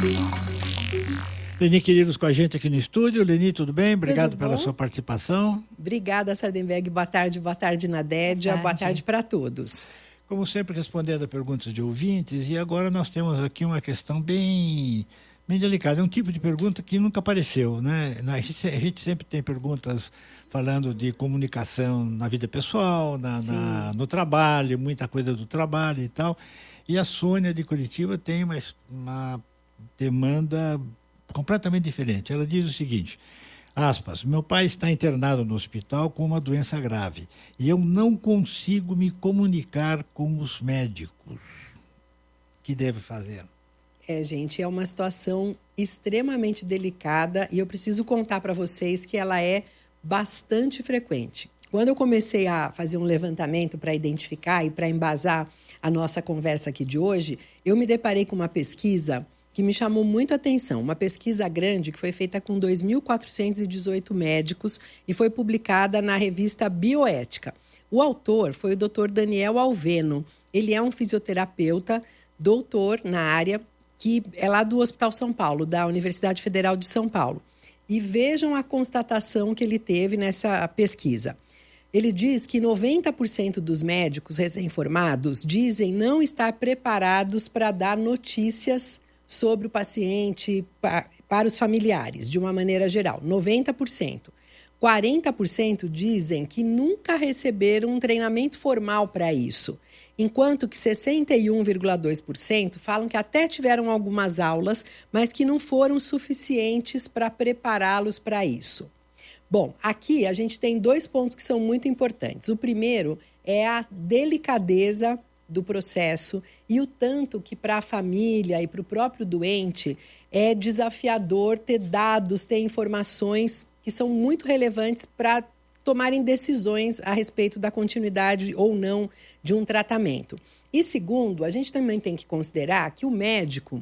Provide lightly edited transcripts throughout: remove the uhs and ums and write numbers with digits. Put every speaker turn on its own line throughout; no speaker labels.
Leni Queridos com a gente aqui no estúdio. Leni, tudo bem? Obrigado pela sua participação.
Obrigada, Sardenberg. Boa tarde, Nadédia. Boa tarde para todos.
Como sempre, respondendo a perguntas de ouvintes, e agora nós temos aqui uma questão bem delicada. É um tipo de pergunta que nunca apareceu, né? A gente sempre tem perguntas falando de comunicação na vida pessoal, no trabalho, muita coisa do trabalho e tal. E a Sônia de Curitiba tem uma demanda completamente diferente. Ela diz o seguinte, aspas, meu pai está internado no hospital com uma doença grave e eu não consigo me comunicar com os médicos. O que deve fazer?
Gente, é uma situação extremamente delicada e eu preciso contar para vocês que ela é bastante frequente. Quando eu comecei a fazer um levantamento para identificar e para embasar a nossa conversa aqui de hoje, eu me deparei com uma pesquisa que me chamou muito a atenção. Uma pesquisa grande que foi feita com 2.418 médicos e foi publicada na revista Bioética. O autor foi o Dr. Daniel Alveno. Ele é um fisioterapeuta, doutor na área, que é lá do Hospital São Paulo, da Universidade Federal de São Paulo. E vejam a constatação que ele teve nessa pesquisa. Ele diz que 90% dos médicos recém-formados dizem não estar preparados para dar notícias sobre o paciente para os familiares, de uma maneira geral, 90%. 40% dizem que nunca receberam um treinamento formal para isso, enquanto que 61,2% falam que até tiveram algumas aulas, mas que não foram suficientes para prepará-los para isso. Bom, aqui a gente tem 2 pontos que são muito importantes. O primeiro é a delicadeza do processo e o tanto que para a família e para o próprio doente é desafiador ter dados, ter informações que são muito relevantes para tomarem decisões a respeito da continuidade ou não de um tratamento. E segundo, a gente também tem que considerar que o médico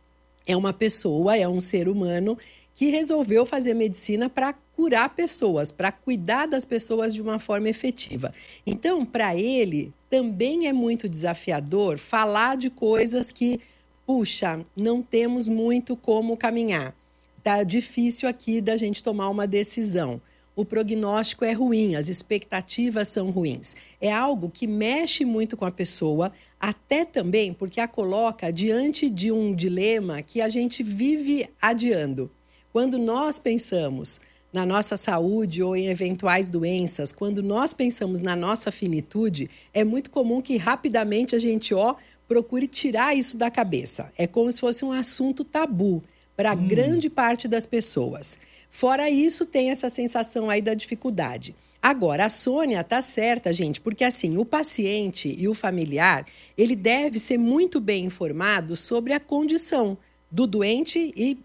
é uma pessoa, é um ser humano que resolveu fazer medicina para curar pessoas, para cuidar das pessoas de uma forma efetiva. Então, para ele, também é muito desafiador falar de coisas que, puxa, não temos muito como caminhar. Tá difícil aqui da gente tomar uma decisão. O prognóstico é ruim, as expectativas são ruins. É algo que mexe muito com a pessoa, até também porque a coloca diante de um dilema que a gente vive adiando. Quando nós pensamos na nossa saúde ou em eventuais doenças, quando nós pensamos na nossa finitude, é muito comum que rapidamente a gente procure tirar isso da cabeça. É como se fosse um assunto tabu para grande parte das pessoas. Fora isso, tem essa sensação aí da dificuldade. Agora, a Sônia está certa, gente, porque assim, o paciente e o familiar, ele deve ser muito bem informado sobre a condição do doente e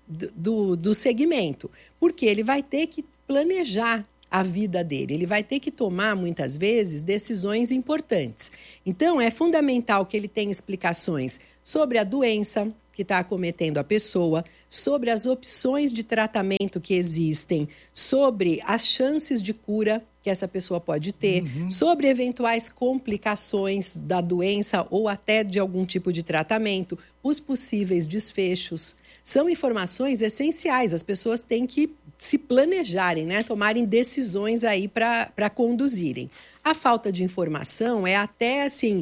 do segmento, porque ele vai ter que planejar a vida dele, ele vai ter que tomar, muitas vezes, decisões importantes. Então, é fundamental que ele tenha explicações sobre a doença que está acometendo a pessoa, sobre as opções de tratamento que existem, sobre as chances de cura que essa pessoa pode ter, sobre eventuais complicações da doença ou até de algum tipo de tratamento, os possíveis desfechos. São informações essenciais, as pessoas têm que se planejarem, né? Tomarem decisões aí para conduzirem. A falta de informação é até assim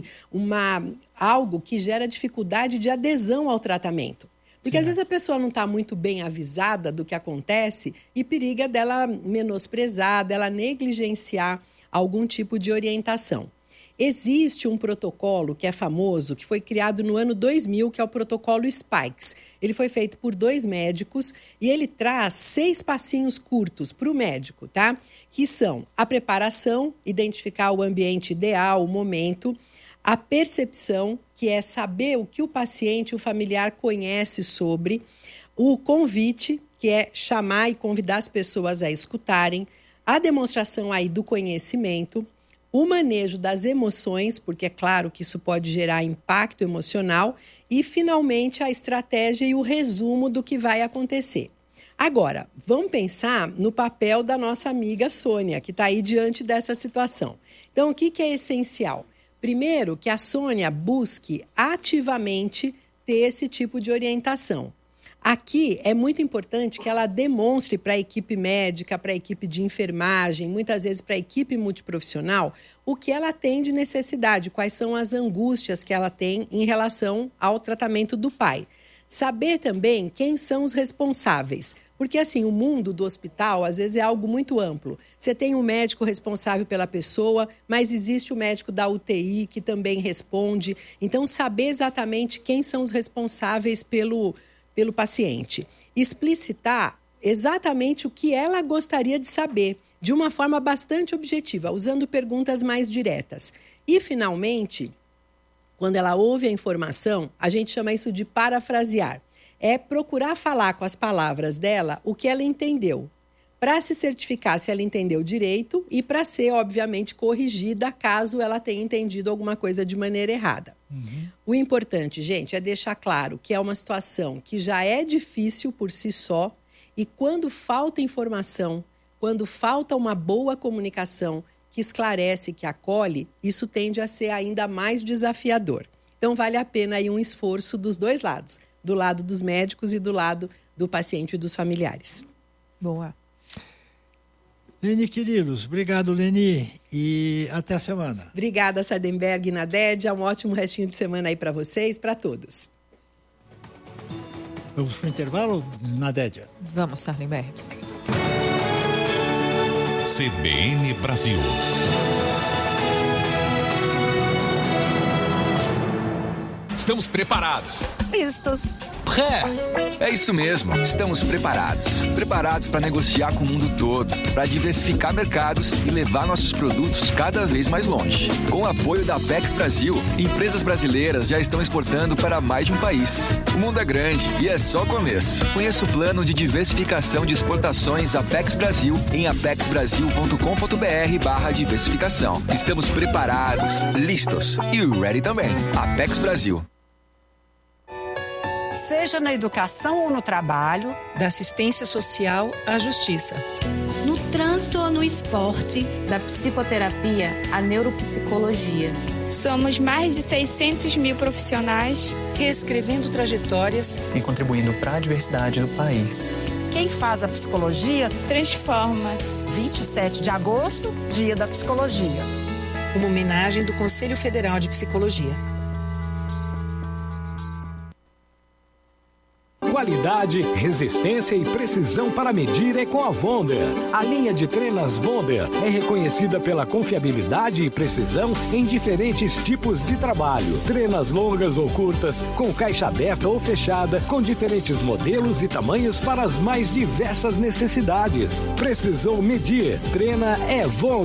algo que gera dificuldade de adesão ao tratamento. Porque às vezes a pessoa não está muito bem avisada do que acontece e periga dela menosprezar, dela negligenciar algum tipo de orientação. Existe um protocolo que é famoso, que foi criado no ano 2000, que é o protocolo Spikes. Ele foi feito por 2 médicos e ele traz 6 passinhos curtos para o médico, tá? Que são a preparação, identificar o ambiente ideal, o momento, a percepção, que é saber o que o paciente, o familiar conhece sobre, o convite, que é chamar e convidar as pessoas a escutarem, a demonstração aí do conhecimento, o manejo das emoções, porque é claro que isso pode gerar impacto emocional, e finalmente a estratégia e o resumo do que vai acontecer. Agora, vamos pensar no papel da nossa amiga Sônia, que está aí diante dessa situação. Então, o que é essencial? Primeiro, que a Sônia busque ativamente ter esse tipo de orientação. Aqui é muito importante que ela demonstre para a equipe médica, para a equipe de enfermagem, muitas vezes para a equipe multiprofissional, o que ela tem de necessidade, quais são as angústias que ela tem em relação ao tratamento do pai. Saber também quem são os responsáveis. Porque, assim, o mundo do hospital, às vezes, é algo muito amplo. Você tem um médico responsável pela pessoa, mas existe o médico da UTI que também responde. Então, saber exatamente quem são os responsáveis pelo paciente. Explicitar exatamente o que ela gostaria de saber, de uma forma bastante objetiva, usando perguntas mais diretas. E, finalmente, quando ela ouve a informação, a gente chama isso de parafrasear. É procurar falar com as palavras dela o que ela entendeu, para se certificar se ela entendeu direito e para ser, obviamente, corrigida caso ela tenha entendido alguma coisa de maneira errada. O importante, gente, é deixar claro que é uma situação que já é difícil por si só e quando falta informação, quando falta uma boa comunicação que esclarece, que acolhe, isso tende a ser ainda mais desafiador. Então, vale a pena aí um esforço dos dois lados, do lado dos médicos e do lado do paciente e dos familiares.
Boa.
Leni Quirilos, obrigado, Leni, e até a semana.
Obrigada, Sardenberg e Nadédia. Um ótimo restinho de semana aí para vocês, para todos.
Vamos para o intervalo, Nadédia?
Vamos, Sardenberg.
CBN Brasil. Estamos preparados.
Listos.
É isso mesmo, estamos preparados. Preparados para negociar com o mundo todo, para diversificar mercados e levar nossos produtos cada vez mais longe. Com o apoio da Apex Brasil, empresas brasileiras já estão exportando para mais de um país. O mundo é grande e é só o começo. Conheça o plano de diversificação de exportações Apex Brasil em apexbrasil.com.br/diversificação. Estamos preparados, listos e ready também. Apex Brasil.
Seja na educação ou no trabalho,
Da assistência social à justiça.
No trânsito ou no esporte,
da psicoterapia à neuropsicologia.
Somos mais de 600 mil profissionais
Reescrevendo trajetórias
e contribuindo para a diversidade do país.
quem faz a psicologia,
transforma.
27 de agosto, Dia da Psicologia.
Uma homenagem do Conselho Federal de Psicologia.
Qualidade, resistência e precisão para medir é com a Wonder. A linha de trenas Wonder é reconhecida pela confiabilidade e precisão em diferentes tipos de trabalho. Trenas longas ou curtas, com caixa aberta ou fechada, com diferentes modelos e tamanhos para as mais diversas necessidades. Precisou medir? Treina é Wonder.